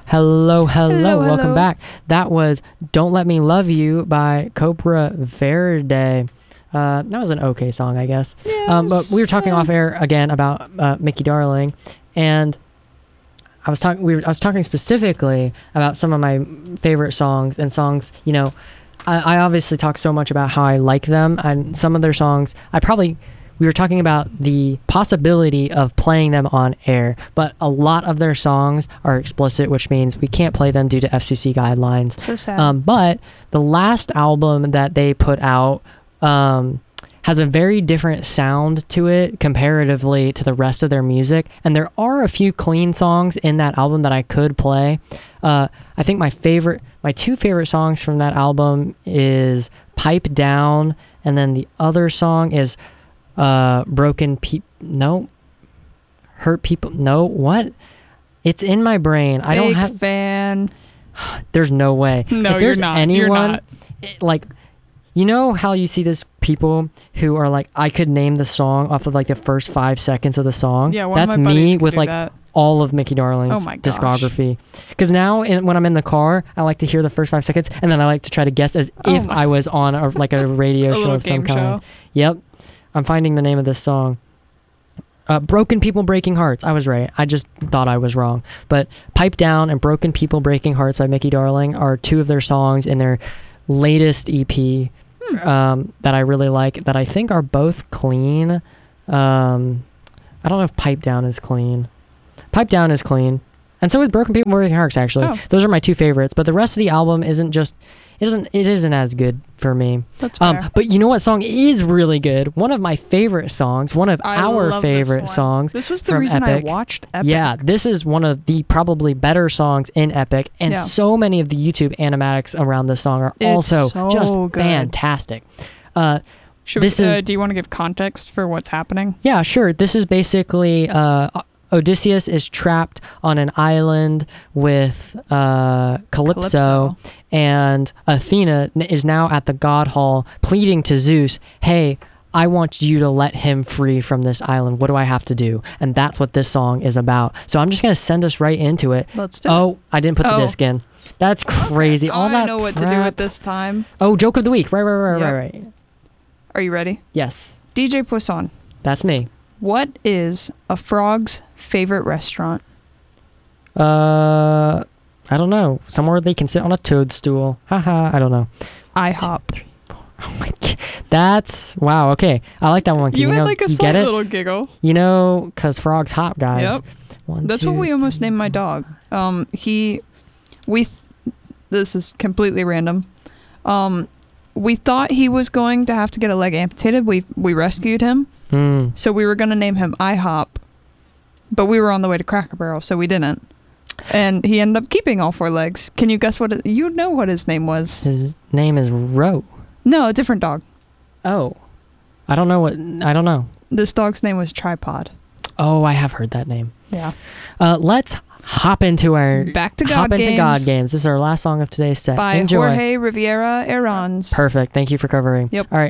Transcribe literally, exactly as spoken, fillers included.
Hello, hello, Hello, welcome hello. back. That was Don't Let Me Love You by Cobra Verde. Uh, that was an okay song, I guess. Yes, Um, but we were talking yeah. off air again about uh, Mickey Darling, and I was talking. We were, I was talking specifically about some of my favorite songs and songs. You know, I, I obviously talk so much about how I like them, and some of their songs, I probably. We were talking about the possibility of playing them on air, but a lot of their songs are explicit, which means we can't play them due to F C C guidelines. So sad. Um, but the last album that they put out um, has a very different sound to it comparatively to the rest of their music. And there are a few clean songs in that album that I could play. Uh, I think my favorite, my two favorite songs from that album is Pipe Down, and then the other song is uh, Broken People. No. Hurt People. No. What? It's in my brain. Fake I don't have. fan. There's no way. No, if you're there's not. anyone, You're not. it- like, you know how you see this people who are like, I could name the song off of like the first five seconds of the song. Yeah, one That's of my buddies me could with do like that. all of Mickey Darling's Oh my gosh. discography. Because now in, when I'm in the car, I like to hear the first five seconds, and then I like to try to guess as Oh if my- I was on a, like a radio A show little of some game kind. show. Yep. I'm finding the name of this song. Uh, Broken People Breaking Hearts. I was right. I just thought I was wrong. But Pipe Down and Broken People Breaking Hearts by Mickey Darling are two of their songs in their latest E P Hmm. um, that I really like, that I think are both clean. Um, I don't know if Pipe Down is clean. Pipe Down is clean. And so is Broken People Breaking Hearts, actually. Oh. Those are my two favorites. But the rest of the album isn't just... It isn't, it isn't as good for me. That's fair. Um, but you know what song is really good? One of my favorite songs, one of I our love this favorite one. songs. This was the from reason Epic. I watched Epic. Yeah, this is one of the probably better songs in Epic, and Yeah. so many of the YouTube animatics around this song are It's also so just good. fantastic. Uh, Should this we, uh, is- do you want to give context for what's happening? yeah, sure. This is basically uh, Odysseus is trapped on an island with uh, Calypso, Calypso. and Athena n- is now at the God Hall pleading to Zeus, hey, I want you to let him free from this island. What do I have to do? And that's what this song is about. So I'm just going to send us right into it. Let's do it. Oh, I didn't put the Oh. disc in. That's crazy. All I that know what to do prep. with this time. Oh, joke of the week. Right, right, right, Yep. right, right. Are you ready? Yes, D J Poisson, that's me. what is a frog's favorite restaurant? Uh, I don't know. Somewhere they can sit on a toadstool. Haha, I don't know. IHOP. Oh my god. That's wow. Okay, I like that one. 'Cause You you, had know, like a you slight get it. little giggle. You know, cause frogs hop, guys. Yep. One, That's two, what we almost three, named my four. dog. Um, he, we, th- this is completely random. Um, we thought he was going to have to get a leg amputated. We we rescued him, Hmm. so we were gonna name him IHOP, but we were on the way to Cracker Barrel, so we didn't. And he ended up keeping all four legs. Can you guess what? It, you know what his name was? His name is Ro. No, a different dog. Oh, I don't know what. I don't know. This dog's name was Tripod. Oh, I have heard that name. Yeah. Uh, let's hop into our Back to God hop into Games God games. This is our last song of today's set. by Enjoy. Jorge Rivera Herranz. Perfect. Thank you for covering. Yep. All right.